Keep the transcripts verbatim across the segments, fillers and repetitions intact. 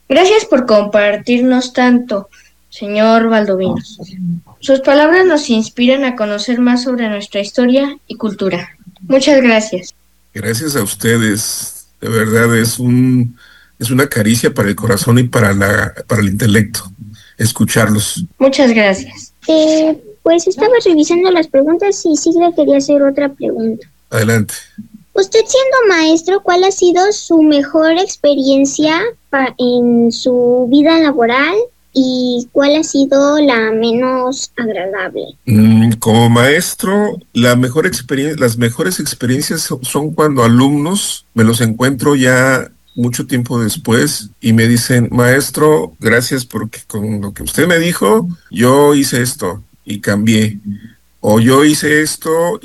Gracias por compartirnos tanto, señor Valdovinos. Sus palabras nos inspiran a conocer más sobre nuestra historia y cultura. Muchas gracias. Gracias a ustedes. De verdad es un es una caricia para el corazón y para la para el intelecto escucharlos. Muchas gracias. Eh, pues estaba revisando las preguntas y sí le quería hacer otra pregunta. Adelante. Usted siendo maestro, ¿cuál ha sido su mejor experiencia pa- en su vida laboral y cuál ha sido la menos agradable? Mm, como maestro, la mejor experiencia, las mejores experiencias so- son cuando alumnos me los encuentro ya mucho tiempo después y me dicen, maestro, gracias porque con lo que usted me dijo, yo hice esto y cambié. O yo hice esto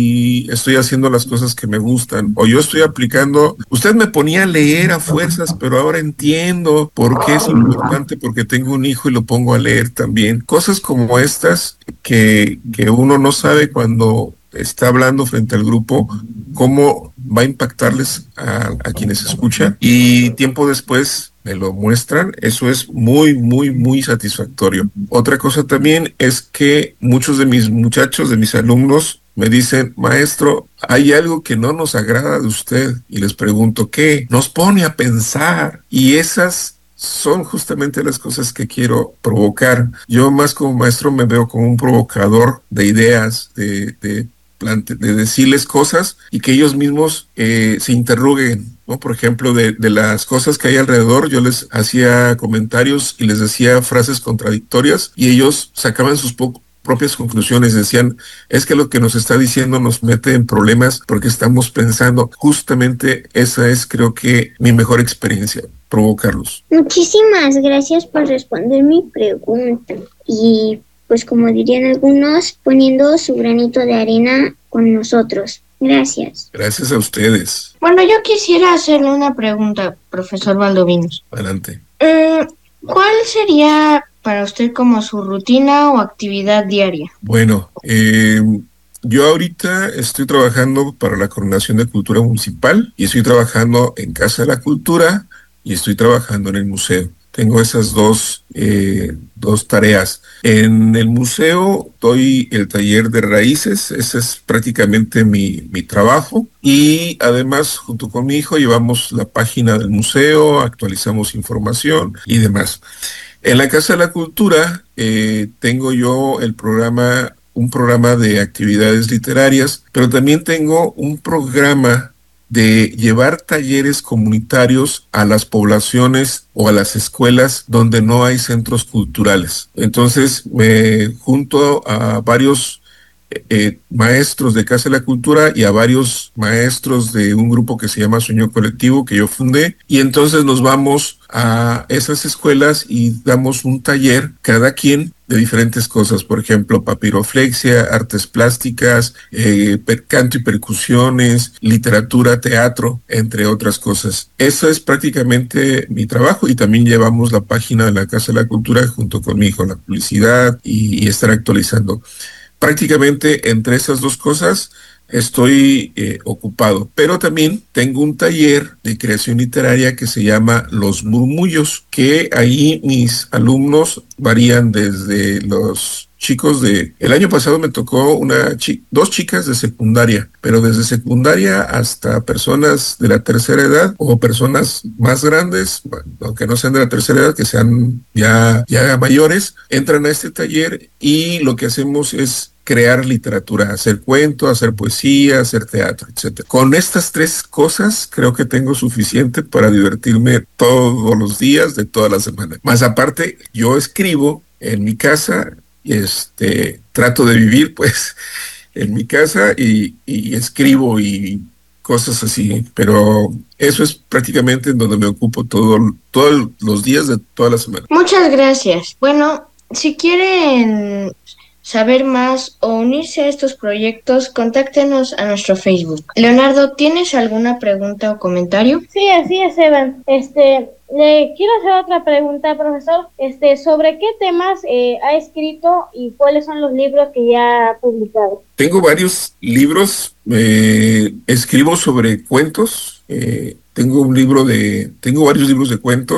y estoy haciendo las cosas que me gustan. O yo estoy aplicando. Usted me ponía a leer a fuerzas, pero ahora entiendo por qué es importante, porque tengo un hijo y lo pongo a leer también. Cosas como estas que, que uno no sabe cuando está hablando frente al grupo, cómo va a impactarles a, a quienes escuchan. Y tiempo después me lo muestran, eso es muy, muy, muy satisfactorio. Otra cosa también es que muchos de mis muchachos, de mis alumnos, me dicen, maestro, hay algo que no nos agrada de usted. Y les pregunto, ¿qué? Nos pone a pensar. Y esas son justamente las cosas que quiero provocar. Yo más como maestro me veo como un provocador de ideas, de, de plante- de decirles cosas y que ellos mismos eh, se interroguen, ¿no? Por ejemplo, de, de las cosas que hay alrededor, yo les hacía comentarios y les decía frases contradictorias y ellos sacaban sus po- propias conclusiones, decían, es que lo que nos está diciendo nos mete en problemas porque estamos pensando, justamente esa es creo que mi mejor experiencia, provocarlos. Muchísimas gracias por responder mi pregunta y pues como dirían algunos, poniendo su granito de arena con nosotros. Gracias. Gracias a ustedes. Bueno, yo quisiera hacerle una pregunta, profesor Valdovinos. Adelante. Eh, ¿Cuál sería para usted como su rutina o actividad diaria? Bueno, eh, yo ahorita estoy trabajando para la Coordinación de Cultura Municipal y estoy trabajando en Casa de la Cultura y estoy trabajando en el museo. Tengo esas dos, eh, dos tareas. En el museo doy el taller de raíces, ese es prácticamente mi, mi trabajo. Y además, junto con mi hijo, llevamos la página del museo, actualizamos información y demás. En la Casa de la Cultura eh, tengo yo el programa, un programa de actividades literarias, pero también tengo un programa de llevar talleres comunitarios a las poblaciones o a las escuelas donde no hay centros culturales. Entonces me junto a varios eh, maestros de Casa de la Cultura y a varios maestros de un grupo que se llama Sueño Colectivo que yo fundé y entonces nos vamos a esas escuelas y damos un taller cada quien de diferentes cosas, por ejemplo, papiroflexia, artes plásticas, eh, per- canto y percusiones, literatura, teatro, entre otras cosas. Eso es prácticamente mi trabajo y también llevamos la página de la Casa de la Cultura junto con mi hijo, la publicidad y, y estar actualizando. Prácticamente entre esas dos cosas estoy eh, ocupado, pero también tengo un taller de creación literaria que se llama Los Murmullos, que ahí mis alumnos varían desde los chicos de... El año pasado me tocó una chi- dos chicas de secundaria, pero desde secundaria hasta personas de la tercera edad o personas más grandes, bueno, aunque no sean de la tercera edad, que sean ya, ya mayores, entran a este taller y lo que hacemos es crear literatura, hacer cuento, hacer poesía, hacer teatro, etcétera. Con estas tres cosas creo que tengo suficiente para divertirme todos los días de toda la semana. Más aparte, yo escribo en mi casa, este, trato de vivir pues en mi casa y, y escribo y cosas así, pero eso es prácticamente en donde me ocupo todo, todos los días de toda la semana. Muchas gracias. Bueno, si quieren saber más o unirse a estos proyectos, contáctenos a nuestro Facebook. Leonardo, ¿tienes alguna pregunta o comentario? Sí, así es, Evan. Este, le quiero hacer otra pregunta, profesor. Este, ¿sobre qué temas eh, ha escrito y cuáles son los libros que ya ha publicado? Tengo varios libros, eh, escribo sobre cuentos, eh, tengo un libro de, tengo varios libros de cuentos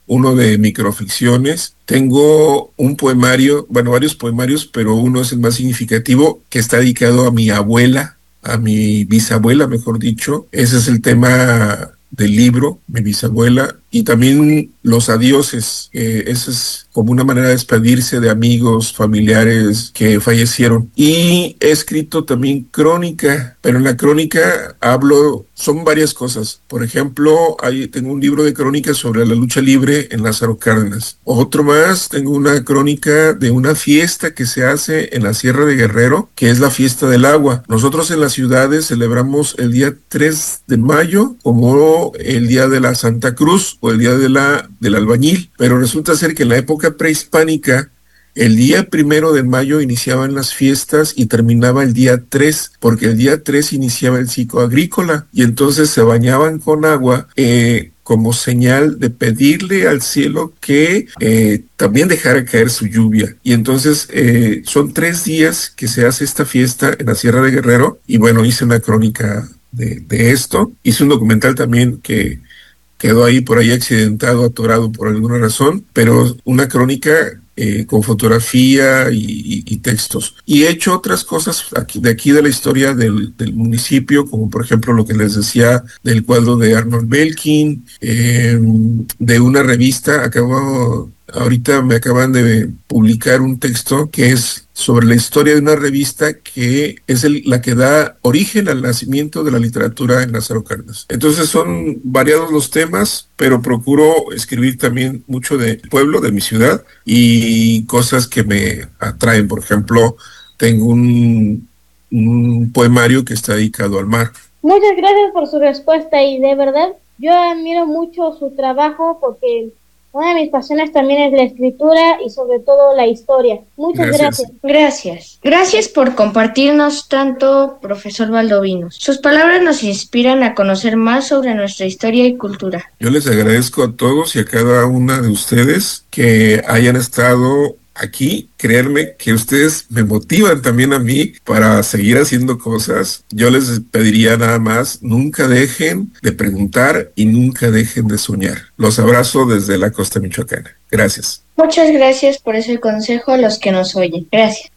uno de microficciones. Tengo un poemario, bueno, varios poemarios, pero uno es el más significativo, que está dedicado a mi abuela, a mi bisabuela, mejor dicho. Ese es el tema del libro, mi bisabuela, y también los adioses. Eh, esa es como una manera de despedirse de amigos, familiares que fallecieron. Y he escrito también crónica, pero en la crónica hablo, son varias cosas. Por ejemplo, hay, tengo un libro de crónicas sobre la lucha libre en Lázaro Cárdenas. Otro más, tengo una crónica de una fiesta que se hace en la Sierra de Guerrero, que es la fiesta del agua. Nosotros en las ciudades celebramos el día tres de mayo como el día de la Santa Cruz o el día de la, del albañil, pero resulta ser que en la época prehispánica el día primero de mayo iniciaban las fiestas y terminaba el día tres, porque el día tres iniciaba el ciclo agrícola y entonces se bañaban con agua eh, como señal de pedirle al cielo que eh, también dejara caer su lluvia. Y entonces eh, son tres días que se hace esta fiesta en la Sierra de Guerrero y bueno, hice una crónica de, de esto. Hice un documental también que quedó ahí por ahí accidentado, atorado por alguna razón, pero una crónica eh, con fotografía y, y, y textos. Y he hecho otras cosas aquí, de aquí de la historia del, del municipio, como por ejemplo lo que les decía del cuadro de Arnold Belkin, eh, de una revista, acabo, ahorita me acaban de publicar un texto que es sobre la historia de una revista que es el, la que da origen al nacimiento de la literatura en Lázaro Cárdenas. Entonces son variados los temas, pero procuro escribir también mucho de pueblo, de mi ciudad, y cosas que me atraen. Por ejemplo, tengo un, un poemario que está dedicado al mar. Muchas gracias por su respuesta y de verdad yo admiro mucho su trabajo porque una de mis pasiones también es la escritura y sobre todo la historia. Muchas gracias. Gracias. Gracias. Gracias por compartirnos tanto, profesor Valdovinos. Sus palabras nos inspiran a conocer más sobre nuestra historia y cultura. Yo les agradezco a todos y a cada una de ustedes que hayan estado aquí. Créanme que ustedes me motivan también a mí para seguir haciendo cosas. Yo les pediría nada más, nunca dejen de preguntar y nunca dejen de soñar. Los abrazo desde la costa michoacana. Gracias. Muchas gracias por ese consejo a los que nos oyen. Gracias.